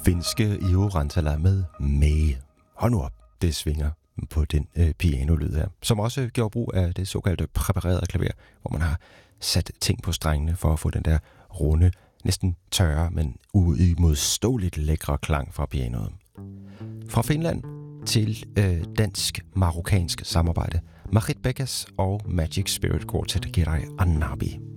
finske Iho Rantala med Mae. Hold nu op, det svinger på den pianolyd her, som også gjorde brug af det såkaldte præparerede klaver, hvor man har sat ting på strengene for at få den der runde, næsten tørre, men uimodståeligt lækre klang fra pianoet. Fra Finland til dansk-marokkansk samarbejde. Marit Bekas og Magic Spirit Quartet Giray Annabi.